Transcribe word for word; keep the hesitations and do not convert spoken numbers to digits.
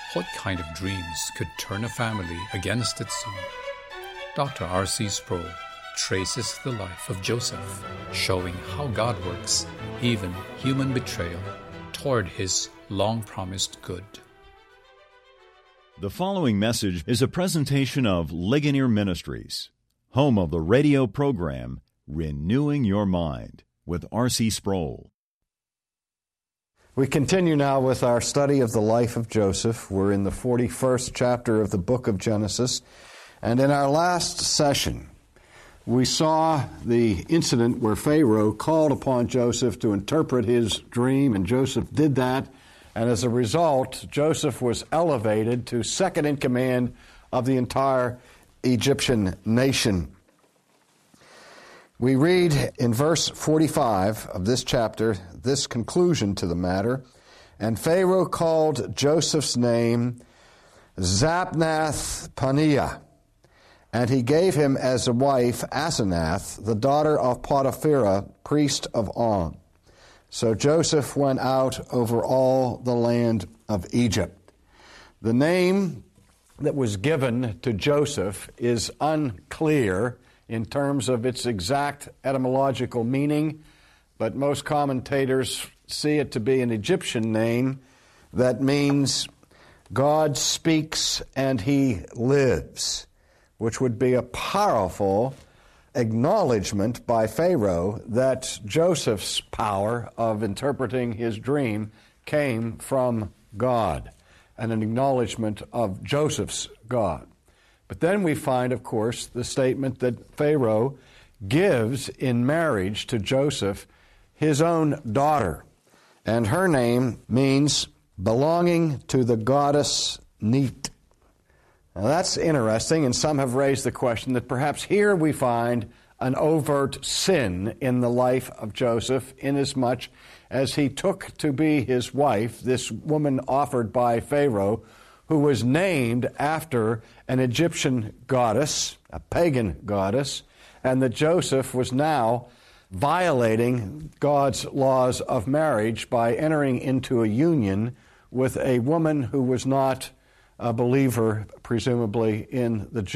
What kind of dreams could turn a family against its own? Doctor R C Sproul traces the life of Joseph, showing how God works, even human betrayal, toward his long-promised good. The following message is a presentation of Ligonier Ministries, home of the radio program Renewing Your Mind with R C Sproul. We continue now with our study of the life of Joseph. We're in the forty-first chapter of the book of Genesis. And in our last session, we saw the incident where Pharaoh called upon Joseph to interpret his dream, and Joseph did that. And as a result, Joseph was elevated to second in command of the entire Egyptian nation. We read in verse forty-five of this chapter this conclusion to the matter. And Pharaoh called Joseph's name Zapnath-Paneah, and he gave him as a wife Asenath, the daughter of Potiphera, priest of On. So Joseph went out over all the land of Egypt. The name that was given to Joseph is unclear in terms of its exact etymological meaning, but most commentators see it to be an Egyptian name that means God speaks and he lives, which would be a powerful acknowledgement by Pharaoh that Joseph's power of interpreting his dream came from God, and an acknowledgement of Joseph's God. But then we find, of course, the statement that Pharaoh gives in marriage to Joseph his own daughter, and her name means belonging to the goddess Neet. Now that's interesting, and some have raised the question that perhaps here we find an overt sin in the life of Joseph, inasmuch as he took to be his wife this woman offered by Pharaoh, who was named after an Egyptian goddess, a pagan goddess, and that Joseph was now violating God's laws of marriage by entering into a union with a woman who was not a believer, presumably, in the